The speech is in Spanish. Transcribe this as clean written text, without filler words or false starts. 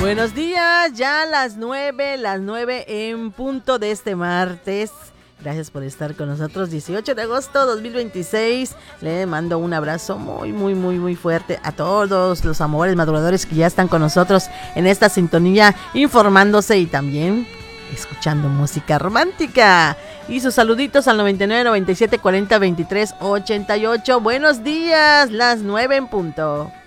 Buenos días, ya las 9 en punto de este martes. Gracias por estar con nosotros, 18 de agosto 2026. Le mando un abrazo muy fuerte a todos los amores madrugadores que ya están con nosotros en esta sintonía, informándose y también escuchando música romántica. Y sus saluditos al 99 97 40 23 88. Buenos días, las 9 en punto.